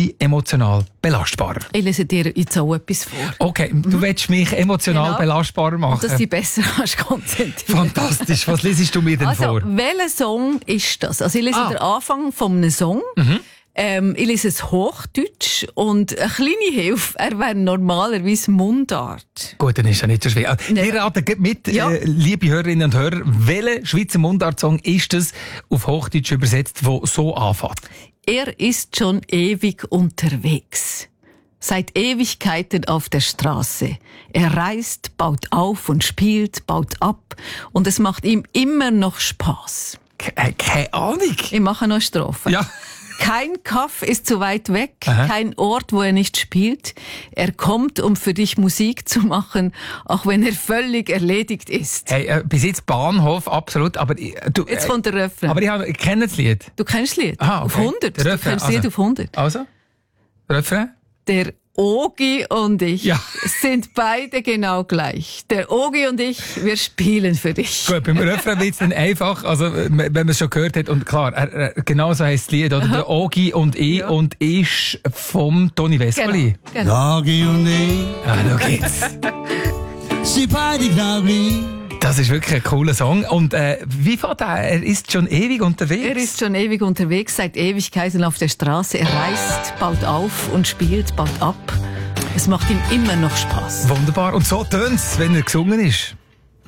sie emotional belastbarer? Ich lese dir jetzt auch etwas vor. Okay, du willst mich emotional belastbarer machen. Dass du dich besser kannst konzentrieren. Fantastisch. Was lesest du mir denn vor? Welcher Song ist das? Also ich lese den Anfang von einem Song. Ich lese es Hochdeutsch und eine kleine Hilfe, er wäre normalerweise Mundart. Gut, dann ist ja nicht so schwer. Wir raten mit, liebe Hörerinnen und Hörer, welcher Schweizer Mundart-Song ist das auf Hochdeutsch übersetzt, der so anfängt? Er ist schon ewig unterwegs. Seit Ewigkeiten auf der Straße. Er reist, baut auf und spielt, baut ab. Und es macht ihm immer noch Spaß. Keine Ahnung. Ich mache noch Strophen. Ja. Kein Kaff ist zu weit weg, kein Ort, wo er nicht spielt. Er kommt, um für dich Musik zu machen, auch wenn er völlig erledigt ist. Hey, bis jetzt Bahnhof, absolut, aber jetzt kommt der Refrain. Aber ich kenne das Lied. Du kennst das Lied? Aha, okay. Auf 100. Der Refrain, Du kennst das Lied auf 100. Also? Refrain? Der Ogi und ich sind beide genau gleich. Der Ogi und ich, wir spielen für dich. Gut, beim Refrain wird es dann einfach, also wenn man es schon gehört hat, und klar, genau so heisst das Lied, oder? Der Ogi und ich, und ist vom Toni Vescoli. Genau. Ogi und ich, Schau geht's. sind beide genau gleich. Das ist wirklich ein cooler Song. Und wie fährt er? Er ist schon ewig unterwegs. Er ist schon ewig unterwegs, seit Ewigkeiten auf der Straße. Er reist, baut auf und spielt, baut ab. Es macht ihm immer noch Spaß. Wunderbar. Und so tönt's, wenn er gesungen ist.